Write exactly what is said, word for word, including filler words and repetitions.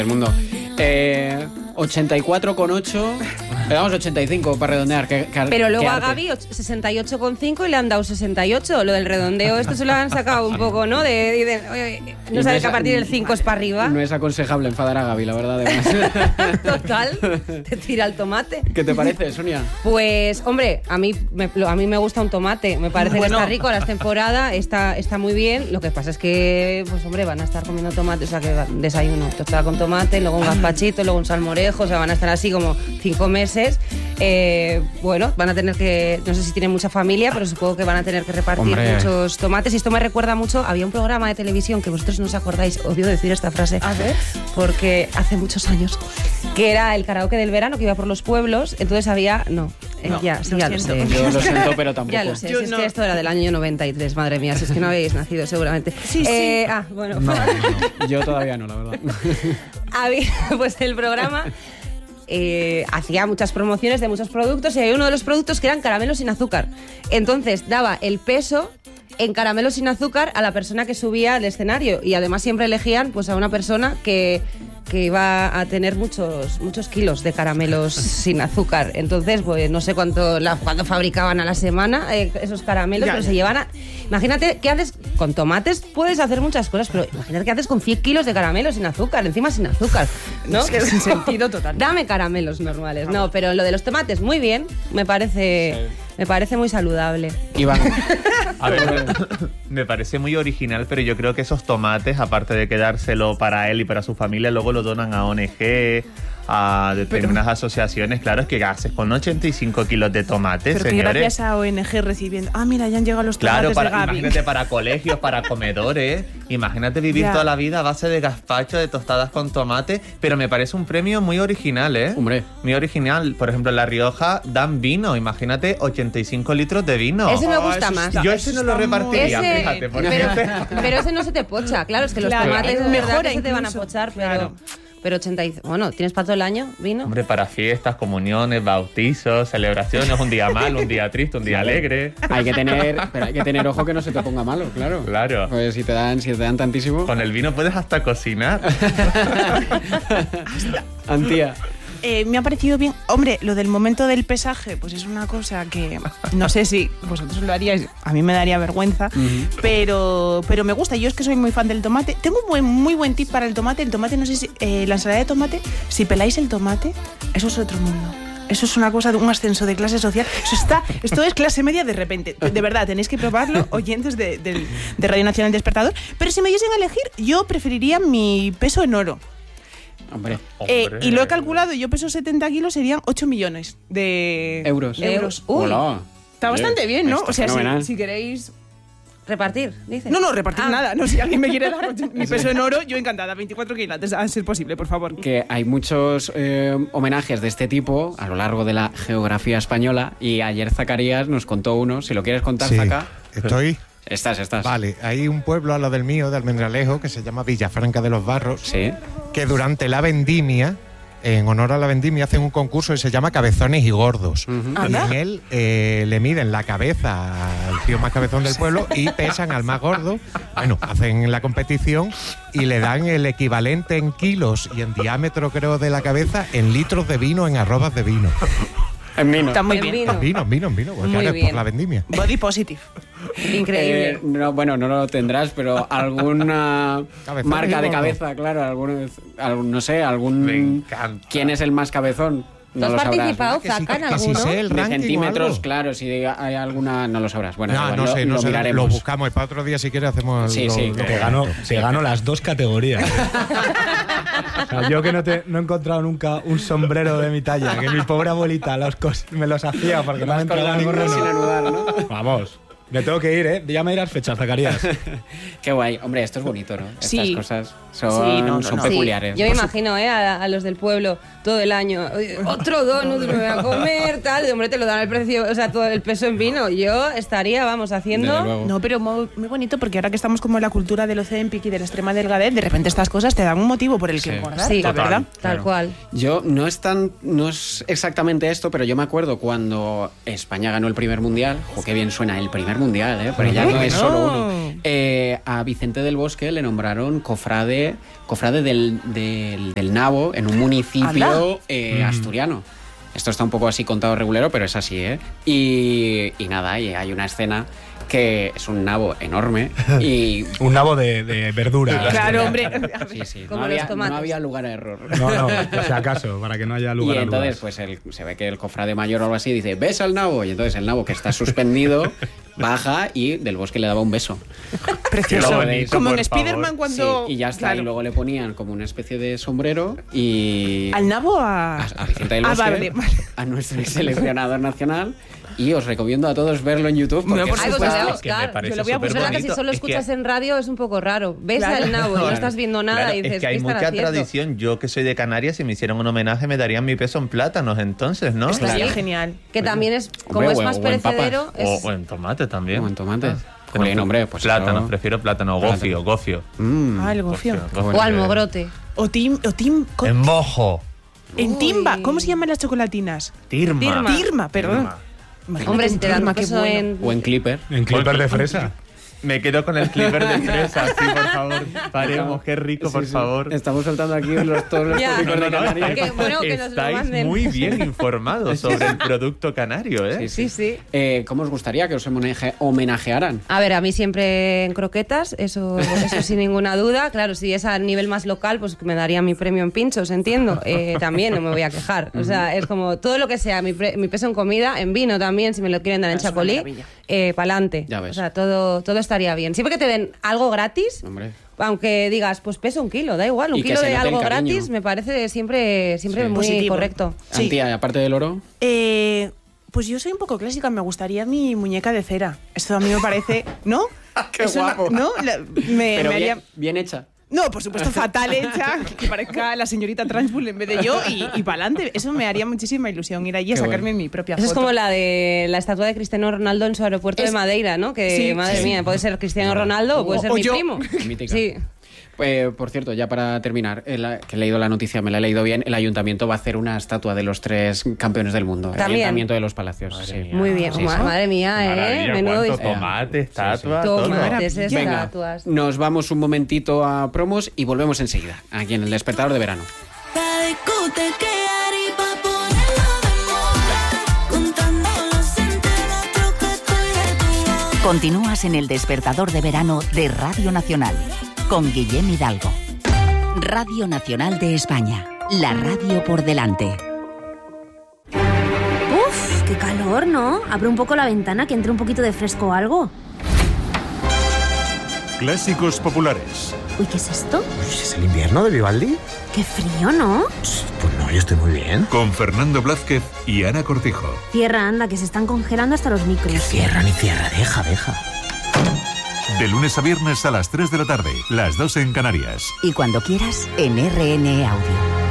El mundo. Eh, ochenta y cuatro coma ocho. Le damos ochenta y cinco para redondear. Que, que, Pero luego a arte. Gaby sesenta y ocho coma cinco y le han dado sesenta y ocho. Lo del redondeo, esto se lo han sacado un poco, ¿no? De, de, de oye, no, no sabes que a partir del cinco es para arriba. No es aconsejable enfadar a Gaby, la verdad, además. Total, te tira el tomate. ¿Qué te parece, Sonia? Pues, hombre, a mí me, a mí me gusta un tomate. Me parece bueno. que está rico, ahora es temporada, está, está muy bien. Lo que pasa es que, pues, hombre, van a estar comiendo tomate, o sea, que desayuno tostada con tomate, luego un gazpachito, luego un salmorejo, o sea, van a estar así como cinco meses. Eh, bueno, van a tener que, no sé si tienen mucha familia, pero supongo que van a tener que repartir Hombre. muchos tomates. Y esto me recuerda mucho, había un programa de televisión que vosotros no os acordáis, odio decir esta frase, a ver, porque hace muchos años, que era el karaoke del verano, que iba por los pueblos, entonces había, no, eh, no ya, sí, ya lo sé. Yo lo siento, pero tampoco. Ya lo sé, Yo si es no. que esto era del año noventa y tres, madre mía, si es que no habéis nacido seguramente. Sí, eh, sí. Ah, bueno. No, no, yo todavía no, la verdad. Había, pues el programa... Eh, hacía muchas promociones de muchos productos y había uno de los productos que eran caramelos sin azúcar. Entonces daba el peso en caramelos sin azúcar a la persona que subía al escenario y además siempre elegían pues a una persona que, que iba a tener muchos, muchos kilos de caramelos sin azúcar. Entonces, pues no sé cuánto, la, cuánto fabricaban a la semana eh, esos caramelos, ya, pero ya. se llevan a... Imagínate qué haces con tomates, puedes hacer muchas cosas, pero imagínate qué haces con cien kilos de caramelos sin azúcar, encima sin azúcar, ¿no? Es que sin sentido total. Dame caramelos normales. No, pero lo de los tomates, muy bien, me parece... Sí. Me parece muy saludable. Iván. A ver, me parece muy original, pero yo creo que esos tomates, aparte de quedárselo para él y para su familia, luego lo donan a O N G, a determinadas pero, asociaciones. Claro, es que haces con ochenta y cinco kilos de tomates, pero señores. Que gracias a O N G recibiendo... Ah, mira, ya han llegado los tomates claro, para, de Gaby. Imagínate para colegios, para comedores. Imagínate vivir ya. toda la vida a base de gazpacho, de tostadas con tomate. Pero me parece un premio muy original, ¿eh? Hombre. Muy original. Por ejemplo, en La Rioja dan vino. Imagínate ochenta y cinco litros de vino. Ese me gusta oh, más. Está, Yo ese no lo repartiría, ese, fíjate. Porque pero, ese... pero ese no se te pocha. Claro, es que claro, los tomates mejor se te van a pochar, pero... Claro. Pero ochenta y... Bueno, ¿tienes para todo el año vino? Hombre, para fiestas, comuniones, bautizos, celebraciones, un día malo, un día triste, un día alegre. Hay que tener, pero hay que tener ojo que no se te ponga malo, claro. Claro. Pues si te dan, si te dan tantísimo. Con el vino puedes hasta cocinar. Antía. Eh, me ha parecido bien. Hombre, lo del momento del pesaje, pues es una cosa que no sé si vosotros lo haríais, a mí me daría vergüenza, uh-huh. pero, pero me gusta. Yo es que soy muy fan del tomate. Tengo un buen, muy buen tip para el tomate. El tomate, no sé si... Eh, la ensalada de tomate, si peláis el tomate, eso es otro mundo. Eso es una cosa de un ascenso de clase social. Eso está, esto es clase media de repente. De verdad, tenéis que probarlo, oyentes de, de, de Radio Nacional Despertador. Pero si me diesen a elegir, yo preferiría mi peso en oro. Hombre. Eh, y lo he calculado, yo peso setenta kilos, serían ocho millones de euros. euros. Uy, Hola. Está bastante bien, ¿no? Está o sea, fenomenal. si, si queréis... ¿Repartir, dices? No, no, repartir ah. nada. No, si alguien me quiere dar mi peso en oro, yo encantada. veinticuatro kilos, a ser posible, por favor. Que hay muchos eh, homenajes de este tipo a lo largo de la geografía española y ayer Zacarías nos contó uno. Si lo quieres contar, sí, Zaca. Estoy... Estás, estás. Vale, hay un pueblo a lo del mío, de Almendralejo, que se llama Villafranca de los Barros, sí. que durante la vendimia, en honor a la vendimia, hacen un concurso que se llama Cabezones y Gordos. Uh-huh. Y en él eh, le miden la cabeza al tío más cabezón del pueblo y pesan al más gordo. Bueno, hacen la competición y le dan el equivalente en kilos y en diámetro, creo, de la cabeza en litros de vino, en arrobas de vino. En vino. Está muy en bien. Vino. En vino, en vino, en vino. Porque ahora es por la vendimia. Body positive. Increíble. Eh, no, bueno, no lo tendrás, pero alguna marca de cabeza, claro. Algún, algún, no sé, algún... Me encanta. ¿Quién es el más cabezón? No ¿Tú has participado, ¿no? Zaca, en que si, alguno? que si sé el de centímetros, algo. claro, si hay alguna, no lo sabrás. Bueno, no, igual, no lo, sé, no lo sé, miraremos. lo buscamos y para otro día si quieres hacemos sí, lo, sí, lo te gano, te gano las dos categorías. O sea, yo que no, te, no he encontrado nunca un sombrero de mi talla, que mi pobre abuelita los cos, me los hacía porque no me entraba ninguno. Sin anudar, ¿no? Vamos. Me tengo que ir, ¿eh? Ya me dirás fechas, Zacarías. Qué guay. Hombre, esto es bonito, ¿no? Estas sí. cosas son, sí, no, no, son no. peculiares. Sí. Yo me imagino, ¿eh? A, a los del pueblo todo el año. Otro donut me voy a comer, tal. De hombre, te lo dan el precio, o sea, todo el peso en vino. Yo estaría, vamos, haciendo... No, pero muy, muy bonito porque ahora que estamos como en la cultura del Ozempic y de la extrema delgadez, de repente estas cosas te dan un motivo por el que sí. engordar, sí, la total, verdad. Tal claro. cual. Yo no es tan, no es exactamente esto, pero yo me acuerdo cuando España ganó el primer mundial. Jo, qué bien suena el primer mundial, ¿eh? Pero ya no es no. solo uno. Eh, a Vicente del Bosque le nombraron cofrade, cofrade del, del, del Nabo en un municipio eh, asturiano. Esto está un poco así contado regulero, pero es así, ¿eh? Y, y nada, y hay una escena que es un nabo enorme y... Un nabo de, de verdura. Claro, hombre. Sí, sí, Como no los había, tomates. no había lugar a error. No, no, por si acaso, para que no haya Y lugar a entonces, dudas. pues el- se ve que el cofrade mayor o algo así dice, ¿ves al nabo? Y entonces el nabo, que está suspendido, baja y Del Bosque le daba un beso. Precioso. Qué bonito, Como en por Spider-Man favor. cuando... Sí, y ya está. Claro. Y luego le ponían como una especie de sombrero y... ¿Al nabo o a...? a, a Vicente del Ah, Bosque, vale, vale. a nuestro seleccionador nacional. Y os recomiendo a todos verlo en YouTube porque No, por es Ay, pues súper- voy a Es que me buscar. parece Yo lo voy a Es súper verdad que si bonito. solo Es que- escuchas en radio es un poco raro. Ves Claro. al nabo y no Claro. estás viendo nada Claro, y dices, es que hay ¿qué estará mucha haciendo? tradición. Yo que soy de Canarias, si me hicieran un homenaje me darían mi peso en plátanos entonces, ¿no? Estaría Sí. genial. Que también es, como Hombre, es o- más o en papas. perecedero, O, es... o en tomate también. O en tomate. Ah, Jolín, pero hombre, pues plátanos, eso- prefiero plátano. Plátano. Gofio, gofio. Mm. Ah, el gofio. Gofio, o gofio. almogrote. O tim... O tim co- En mojo. en Uy. timba. ¿Cómo se llaman las chocolatinas? Tirma. Tirma. Tirma, perdón. Tirma. Imagínate Hombre, un si te dan tirma, un qué beso bueno. en... O en Clipper. En clipper de fresa. Me quedo con el clipper de fresa, sí, por favor. Paremos, qué rico, por Sí, sí. favor. Estamos soltando aquí los, todos los Ya. tópicos No, de no, no, Canarias. que- bueno, que nos lo Estáis manden. muy bien informados sobre el producto canario, ¿eh? Sí, sí. Eh, ¿Cómo os gustaría que os homenaje- homenajearan? A ver, a mí siempre en croquetas, eso, eso sin ninguna duda. Claro, si es a nivel más local, pues me daría mi premio en pinchos, entiendo. Eh, también no me voy a quejar. O sea, es como todo lo que sea, mi, pre- mi peso en comida, en vino también, si me lo quieren dar en Es una chacolí, maravilla. eh, pa'lante. Ya ves. O sea, todo, todo estaría bien. Siempre que te den algo gratis, Hombre. aunque digas, pues peso un kilo, da igual, un Y que kilo se de note el algo cariño. gratis me parece siempre, siempre Sí. muy Positivo. correcto. Sí. Antía, aparte del oro, Eh, pues yo soy un poco clásica. Me gustaría mi muñeca de cera. Esto a mí me parece... ¿No? ¡Qué Eso no- guapo! ¿No? La- me, pero me haría... bien, bien hecha. No, por supuesto, fatal hecha, que parezca la señorita Transbull en vez de yo y, y para adelante. Eso me haría muchísima ilusión, ir allí a Qué sacarme bueno. mi propia Eso foto. es como la de la estatua de Cristiano Ronaldo en su aeropuerto Es- de Madeira, ¿no? Que, Sí, madre sí. mía, puede ser Cristiano Ronaldo o puede O- ser o mi yo. primo. Mítica. Sí. Eh, por cierto, ya para terminar, el- que he leído la noticia, me la he leído bien, el ayuntamiento va a hacer una estatua de los tres campeones del mundo. El También. ayuntamiento de los palacios. sí. Muy bien. Sí, Ma- sí. Madre mía, ¿eh? Maravilla, Menudo cuánto disco. tomate, Sí, sí. estatua, todo. Tomates, Venga, estatuas. nos vamos un momentito a promos y volvemos enseguida, aquí en el Despertador de Verano. La discotequear y pa' ponerlo de moda, contando los centímetros que estoy de tu boca. Continúas en el Despertador de Verano de Radio Nacional con Guillem Hidalgo. Radio Nacional de España, la radio por delante. Uf, qué calor, ¿no? Abre un poco la ventana que entre un poquito de fresco o algo. Clásicos populares. Uy, ¿qué es esto? ¿Es el invierno de Vivaldi? Qué frío, ¿no? Pues no, yo estoy muy bien. Con Fernando Blázquez y Ana Cortijo. Cierra, anda, que se están congelando hasta los micros. Cierra ni cierra, deja, deja. De lunes a viernes a las tres de la tarde, las dos en Canarias. Y cuando quieras, en R N E Audio.